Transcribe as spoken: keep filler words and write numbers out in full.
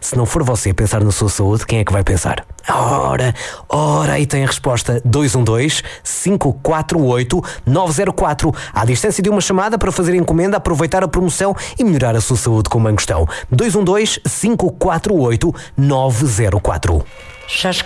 Se não for você pensar na sua saúde, quem é que vai pensar? Ora, ora, aí tem a resposta. Dois um dois, cinco quatro oito, nove zero quatro. À distância de uma chamada para fazer encomenda, aproveitar a promoção e melhorar a sua saúde com Mangostão. Dois um dois, cinco quatro oito, nove zero quatro. Já